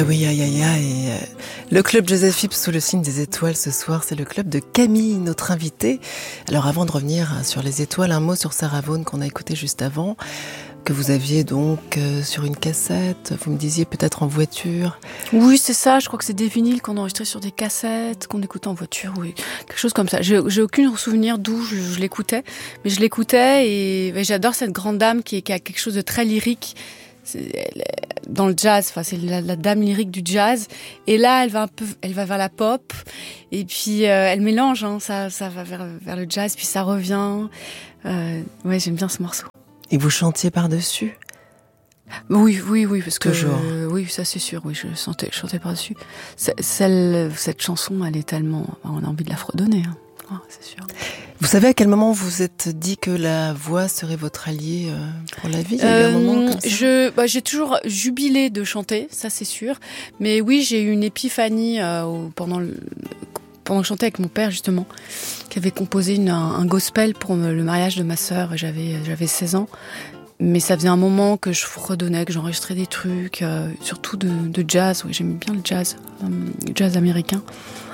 Oui, aïe, aïe, aïe. Le club Joseph Phipps sous le signe des étoiles ce soir, c'est le club de Camille, notre invitée. Alors avant de revenir sur les étoiles, un mot sur Sarah Vaughan qu'on a écouté juste avant, que vous aviez donc sur une cassette, vous me disiez peut-être en voiture. Oui, c'est ça, je crois que c'est des vinyles qu'on enregistrait sur des cassettes, qu'on écoutait en voiture, oui, quelque chose comme ça. J'ai aucun souvenir d'où je l'écoutais, mais je l'écoutais et j'adore cette grande dame qui a quelque chose de très lyrique. Dans le jazz, enfin c'est la dame lyrique du jazz, et là elle va vers la pop, et puis elle mélange, ça va vers le jazz, puis ça revient. Ouais, j'aime bien ce morceau. Et vous chantiez par-dessus? Oui, parce que toujours. Oui, ça c'est sûr. Oui, je chantais par-dessus. Cette chanson, elle est tellement, on a envie de la fredonner, hein. Oh, c'est sûr. Vous savez à quel moment vous vous êtes dit que la voix serait votre allié pour la vie? Il y a eu un moment comme ça? J'ai toujours jubilé de chanter, ça c'est sûr. Mais oui, j'ai eu une épiphanie pendant que je chantais avec mon père justement, qui avait composé un gospel pour le mariage de ma sœur. J'avais 16 ans. Mais ça faisait un moment que je fredonnais, que j'enregistrais des trucs, surtout de jazz. Oui, j'aimais bien le jazz américain.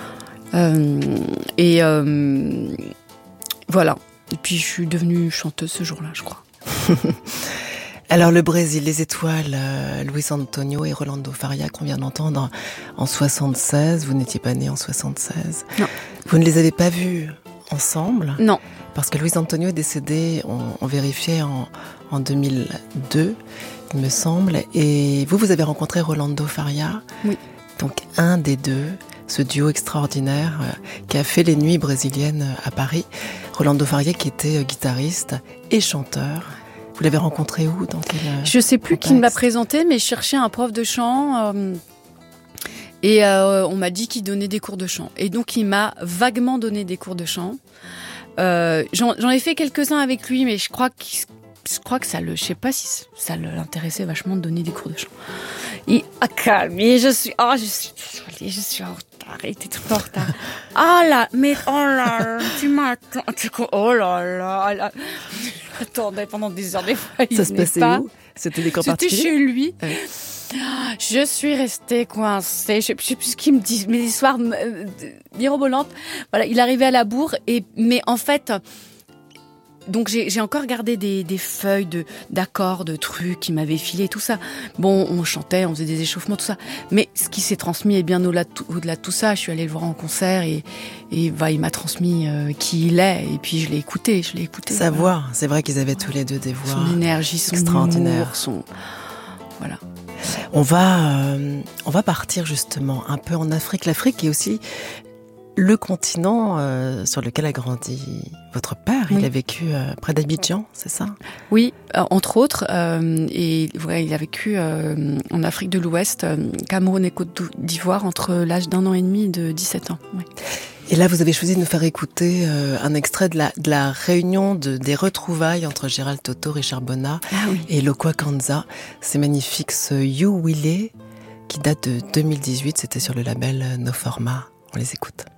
Voilà. Et puis je suis devenue chanteuse ce jour-là, je crois. Alors le Brésil, les étoiles, Luis Antonio et Rolando Faria qu'on vient d'entendre en 76. Vous n'étiez pas né en 76. Non. Vous ne les avez pas vus ensemble? Non. Parce que Luis Antonio est décédé, on vérifiait en 2002, il me semble. Et vous avez rencontré Rolando Faria. Oui. Donc un des deux, ce duo extraordinaire qui a fait les nuits brésiliennes à Paris. Rolando Faria qui était guitariste et chanteur. Vous l'avez rencontré où? Dans quel Je sais plus contexte? qui me l'a présenté, mais je cherchais un prof de chant et on m'a dit qu'il donnait des cours de chant. Et donc il m'a vaguement donné des cours de chant. J'en ai fait quelques-uns avec lui, mais je crois que je sais pas si ça l'intéressait vachement de donner des cours de chant. Et calme, je suis désolée, je suis en retard, il était trop en retard. Tu m'attends, oh là là. J'attendais pendant des heures, des fois. Ça se passait où? C'était des cours particuliers? C'était chez lui. Ouais. Je suis restée coincée. Je sais plus ce qu'il me dit, mes histoires mirobolantes. Voilà, il arrivait à la bourre mais en fait, donc j'ai encore gardé des feuilles d'accords, de trucs qu'il m'avait filé, tout ça. Bon, on chantait, on faisait des échauffements, tout ça. Mais ce qui s'est transmis est bien au-delà de tout ça. Je suis allée le voir en concert et il m'a transmis qui il est. Et puis je l'ai écouté. Sa voix, c'est vrai qu'ils avaient tous les deux des voix son énergie, son extraordinaire. Humour, voilà. On va partir justement un peu en Afrique. L'Afrique est aussi le continent sur lequel a grandi votre père. Oui. Il a vécu près d'Abidjan, c'est ça? Oui, entre autres. Et ouais, il a vécu en Afrique de l'Ouest, Cameroun et Côte d'Ivoire, entre l'âge d'1 an et demi et de 17 ans. Ouais. Et là, vous avez choisi de nous faire écouter un extrait de la réunion des retrouvailles entre Gérald Toto, Richard Bonnat et Lokwa Kanza. C'est magnifique, ce You Willy, qui date de 2018. C'était sur le label No Format. On les écoute.